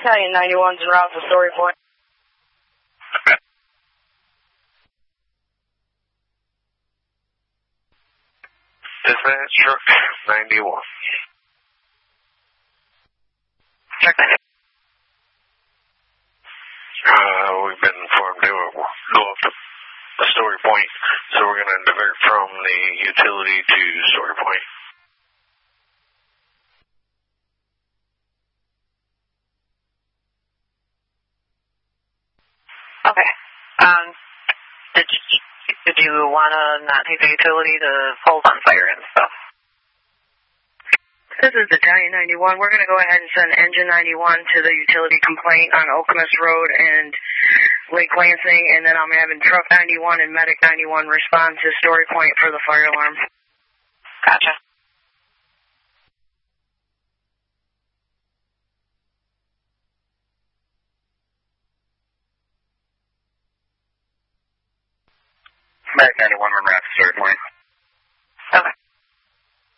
Battalion 91's en route to Story Point. Okay. Dispatch, truck 91. Check that. We've been informed they will go up to the Story Point, so we're going to divert from the utility to Story Point. Okay. Did you want to not take the utility to hold on fire and stuff? This is Battalion 91. We're going to go ahead and send Engine 91 to the utility complaint on Okemos Road and Lake Lansing, and then I'm having Truck 91 and Medic 91 respond to Story Point for the fire alarm. Gotcha. Medic 91, we're at Story Point. Okay.